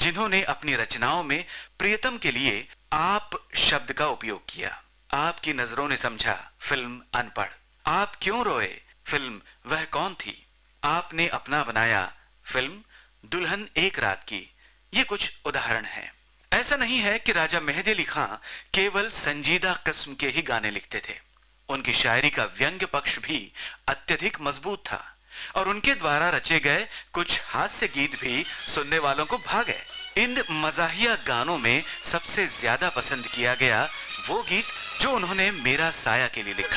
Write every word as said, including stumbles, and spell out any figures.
जिन्होंने अपनी रचनाओं में प्रियतम के लिए आप शब्द का उपयोग किया। आपकी नजरों ने समझा फिल्म अनपढ़। आप क्यों रोए फिल्म वह कौन थी। आपने अपना बनाया फिल्म दुल्हन एक रात की। ये कुछ उदाहरण हैं। ऐसा नहीं है कि राजा मेहदी अली खां केवल संजीदा किस्म के ही गाने लिखते थे। उनकी शायरी का व्यंग्य पक्ष भी अत्यधिक मजबूत था और उनके द्वारा रचे गए कुछ हास्य गीत भी सुनने वालों को भा गए। इन मजाहिया गानों में सबसे ज्यादा पसंद किया गया वो गीत जो उन्होंने मेरा साया के लिए लिखा।